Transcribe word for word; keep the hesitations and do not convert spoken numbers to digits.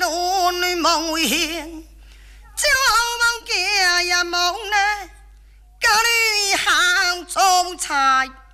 我女梦为险，将梦家也梦呢，家里行中菜。